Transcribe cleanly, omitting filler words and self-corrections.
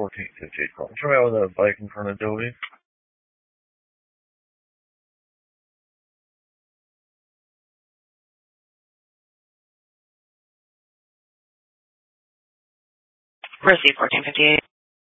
1458 call. Try out with a bike in front of Adobe. Proceed 1458.